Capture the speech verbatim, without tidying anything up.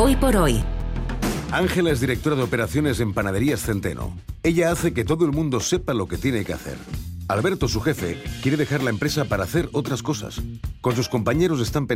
Hoy por hoy. Ángela es directora de operaciones en Panaderías Centeno. Ella hace que todo el mundo sepa lo que tiene que hacer. Alberto, su jefe, quiere dejar la empresa para hacer otras cosas. Con sus compañeros están pensando